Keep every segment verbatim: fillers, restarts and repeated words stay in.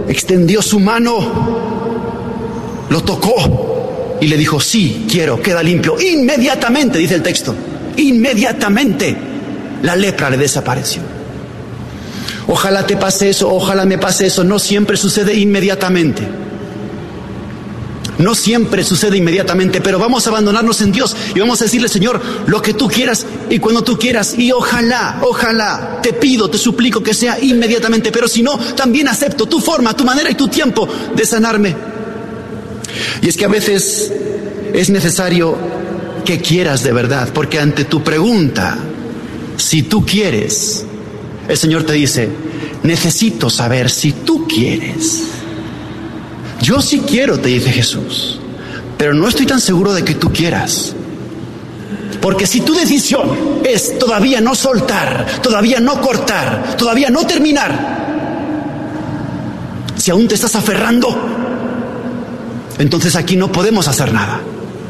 extendió su mano, lo tocó y le dijo: sí, quiero, queda limpio. Inmediatamente, dice el texto, inmediatamente la lepra le desapareció. Ojalá te pase eso, ojalá me pase eso. No siempre sucede inmediatamente. No siempre sucede inmediatamente, pero vamos a abandonarnos en Dios y vamos a decirle: Señor, lo que tú quieras y cuando tú quieras, y ojalá, ojalá, te pido, te suplico que sea inmediatamente, pero si no, también acepto tu forma, tu manera y tu tiempo de sanarme. Y es que a veces es necesario que quieras de verdad, porque ante tu pregunta, si tú quieres, el Señor te dice: necesito saber si tú quieres. Yo sí quiero, te dice Jesús, pero no estoy tan seguro de que tú quieras. Porque si tu decisión es todavía no soltar, todavía no cortar, todavía no terminar, si aún te estás aferrando, entonces aquí no podemos hacer nada.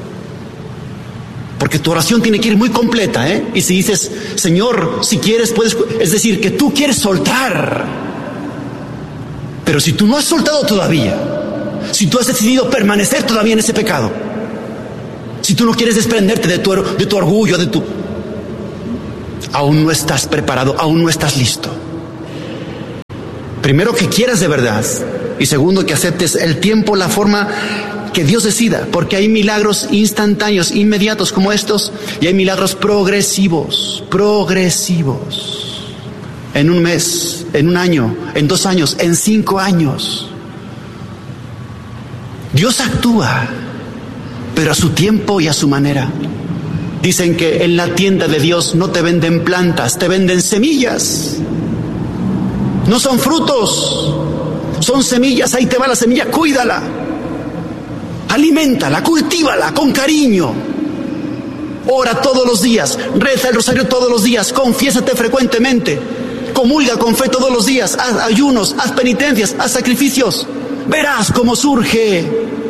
Porque tu oración tiene que ir muy completa, ¿eh? Y si dices: Señor, si quieres, puedes... Es decir, que tú quieres soltar. Pero si tú no has soltado todavía, si tú has decidido permanecer todavía en ese pecado, si tú no quieres desprenderte de tu, de tu orgullo, de tu... aún no estás preparado, aún no estás listo. Primero, que quieras de verdad. Y segundo, que aceptes el tiempo, la forma que Dios decida. Porque hay milagros instantáneos, inmediatos como estos, y hay milagros progresivos, progresivos. En un mes, en un año, en dos años, en cinco años. Dios actúa, pero a su tiempo y a su manera. Dicen que en la tienda de Dios no te venden plantas, te venden semillas. No son frutos, son semillas. Ahí te va la semilla, cuídala, aliméntala, cultívala con cariño. Ora todos los días, reza el rosario todos los días, confiésate frecuentemente, comulga con fe todos los días, haz ayunos, haz penitencias, haz sacrificios. Verás cómo surge.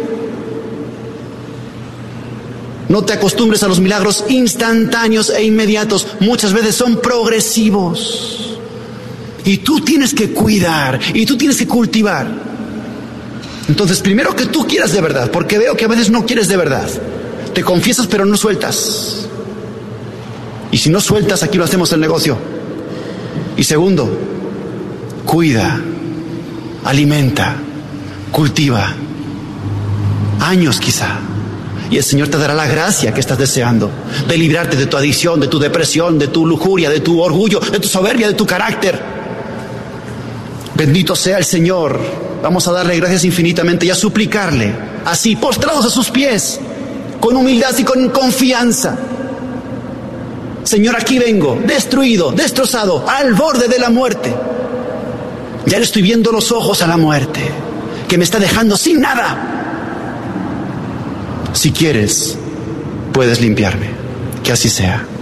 No te acostumbres a los milagros instantáneos e inmediatos. Muchas veces son progresivos. Y tú tienes que cuidar, y tú tienes que cultivar. Entonces, primero, que tú quieras de verdad, porque veo que a veces no quieres de verdad. Te confiesas pero no sueltas. Y si no sueltas, aquí lo hacemos el negocio. Y segundo, cuida, alimenta, cultiva, años quizá, y el Señor te dará la gracia que estás deseando, de librarte de tu adicción, de tu depresión, de tu lujuria, de tu orgullo, de tu soberbia, de tu carácter. Bendito sea el Señor. Vamos a darle gracias infinitamente y a suplicarle, así, postrados a sus pies, con humildad y con confianza: Señor, aquí vengo, destruido, destrozado, al borde de la muerte. Ya le estoy viendo los ojos a la muerte, que me está dejando sin nada. Si quieres, puedes limpiarme. Que así sea.